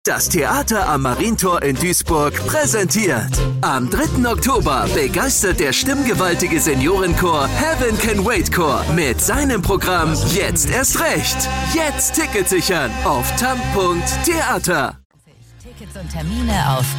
Das Theater am Marientor in Duisburg präsentiert. Am 3. Oktober begeistert der stimmgewaltige Seniorenchor Heaven Can Wait Chor mit seinem Programm Jetzt erst recht. Jetzt Tickets sichern auf tam.theater. Tickets und Termine auf